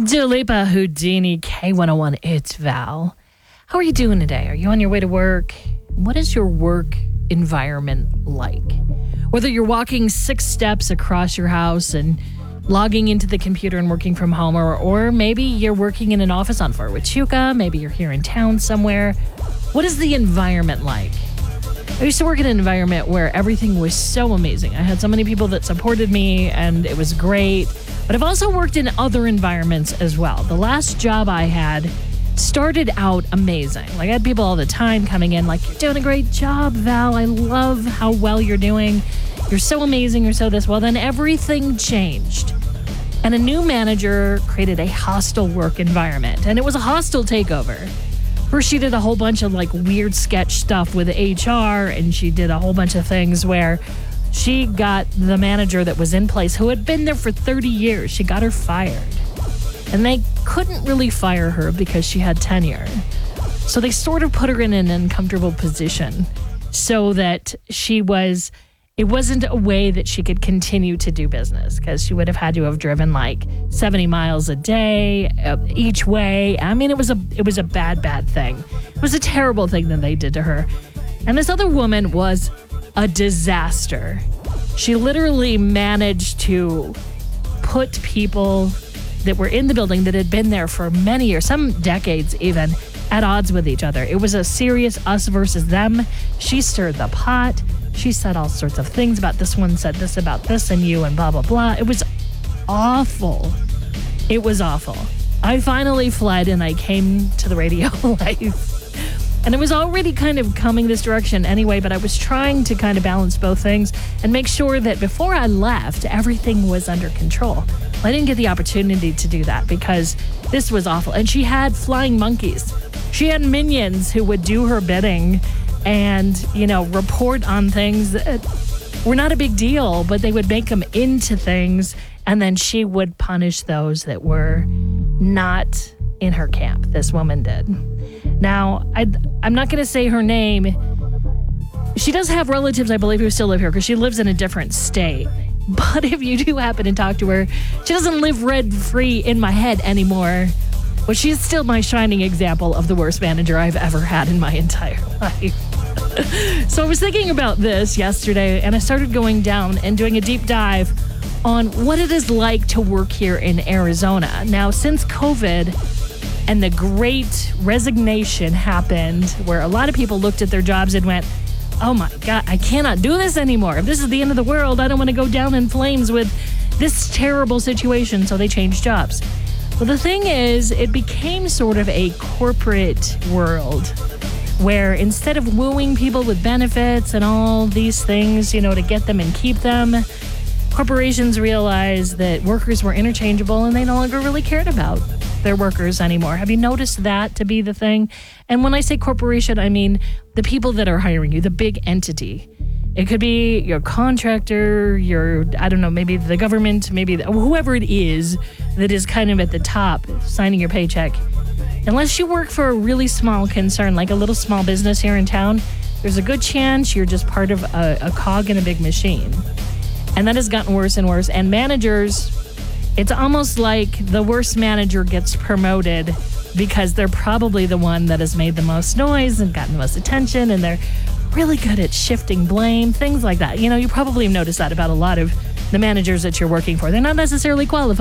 Dua Lipa, Houdini, K101, it's Val. How are you doing today? Are you on your way to work? What is your work environment like? Whether you're walking 6 steps across your house and logging into the computer and working from home, or maybe you're working in an office on Fort Huachuca, maybe you're here in town somewhere. What is the environment like? I used to work in an environment where everything was so amazing. I had so many people that supported me and it was great. But I've also worked in other environments as well. The last job I had started out amazing. Like, I had people all the time coming in like, "You're doing a great job, Val. I love how well you're doing. You're so amazing. You're so this." Well, then everything changed. And a new manager created a hostile work environment. And it was a hostile takeover. First, she did a whole bunch of like weird sketch stuff with HR, and she did a whole bunch of things where she got the manager that was in place, who had been there for 30 years, she got her fired. And they couldn't really fire her because she had tenure. So they sort of put her in an uncomfortable position so that it wasn't a way that she could continue to do business, because she would have had to have driven like 70 miles a day each way. I mean, it was a bad thing. It was a terrible thing that they did to her. And this other woman was a disaster. She literally managed to put people that were in the building that had been there for many years, some decades even, at odds with each other. It was a serious us versus them. She stirred the pot. She said all sorts of things about this one, said this about this and you and blah, blah, blah. It was awful. It was awful. I finally fled and I came to the radio life. And it was already kind of coming this direction anyway, but I was trying to kind of balance both things and make sure that before I left, everything was under control. Well, I didn't get the opportunity to do that because this was awful. And she had flying monkeys. She had minions who would do her bidding and, report on things that were not a big deal, but they would make them into things, and then she would punish those that were not in her camp. This woman did. Now, I'm not going to say her name. She does have relatives, I believe, who still live here because she lives in a different state. But if you do happen to talk to her, she doesn't live rent-free in my head anymore. But she's still my shining example of the worst manager I've ever had in my entire life. So I was thinking about this yesterday, and I started going down and doing a deep dive on what it is like to work here in Arizona. Now, since COVID and the great resignation happened, where a lot of people looked at their jobs and went, "Oh my God, I cannot do this anymore. If this is the end of the world, I don't want to go down in flames with this terrible situation." So they changed jobs. Well, the thing is, it became sort of a corporate world where instead of wooing people with benefits and all these things, to get them and keep them, corporations realized that workers were interchangeable and they no longer really cared about their workers anymore. Have you noticed that to be the thing? And when I say corporation, I mean the people that are hiring you, the big entity. It could be your contractor, maybe the government, maybe whoever it is that is kind of at the top signing your paycheck. Unless you work for a really small concern, like a little small business here in town, there's a good chance you're just part of a cog in a big machine. And that has gotten worse and worse. And managers, it's almost like the worst manager gets promoted because they're probably the one that has made the most noise and gotten the most attention, and they're really good at shifting blame, things like that. You probably have noticed that about a lot of the managers that you're working for. They're not necessarily qualified.